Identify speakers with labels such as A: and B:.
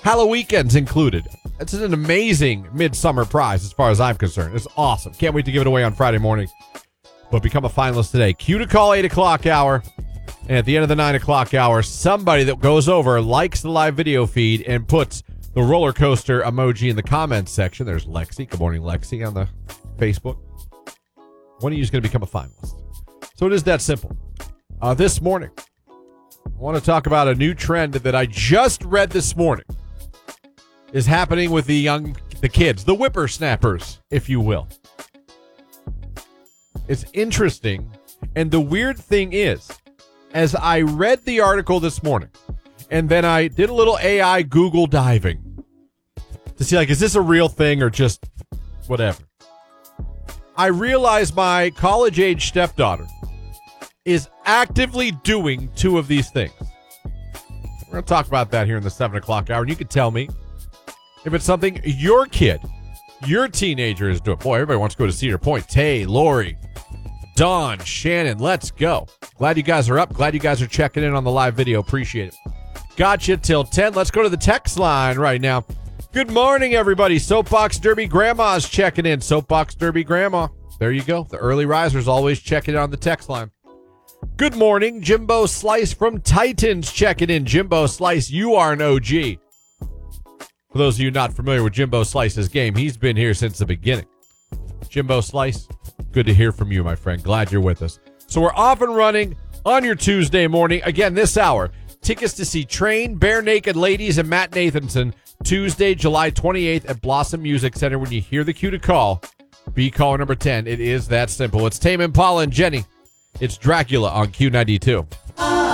A: Halloween's included. It's an amazing midsummer prize as far as I'm concerned. It's awesome. Can't wait to give it away on Friday morning. But become a finalist today. Cue to call 8 o'clock hour. And at the end of the 9 o'clock hour, somebody that goes over, likes the live video feed, and puts the roller coaster emoji in the comments section. There's Lexi. Good morning, Lexi, on the Facebook. One of you is going to become a finalist. So it is that simple. This morning, I want to talk about a new trend that I just read this morning is happening with the kids, the whippersnappers, if you will. It's interesting, and the weird thing is, as I read the article this morning, and then I did a little AI Google diving to see, like, is this a real thing or just whatever? I realized my college-age stepdaughter is actively doing two of these things. We're going to talk about that here in the 7 o'clock hour, and you can tell me if it's something your kid, your teenager is doing. Boy, everybody wants to go to Cedar Point. Tay, Lori, Dawn, Shannon, let's go. Glad you guys are up. Glad you guys are checking in on the live video. Appreciate it. Gotcha till 10. Let's go to the text line right now. Good morning, everybody. Soapbox Derby Grandma's checking in. Soapbox Derby Grandma. There you go. The early risers always checking in on the text line. Good morning. Jimbo Slice from Titans checking in. Jimbo Slice, you are an OG. For those of you not familiar with Jimbo Slice's game, he's been here since the beginning. Jimbo Slice, good to hear from you, my friend. Glad you're with us. So we're off and running on your Tuesday morning. Again, this hour, tickets to see Train, Bare Naked Ladies, and Matt Nathanson Tuesday, July 28th at Blossom Music Center. When you hear the cue to call, be caller number 10. It is that simple. It's Tame Impala and Jenny. It's Dracula on Q92.